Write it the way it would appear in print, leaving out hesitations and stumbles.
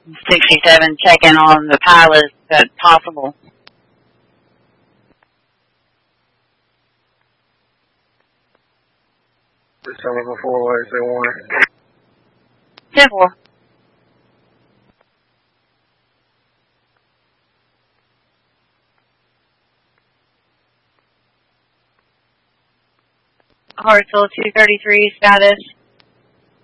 67 checking on the pilot if that's possible. Someone before what they want. 10-4. Hartsville 233 status.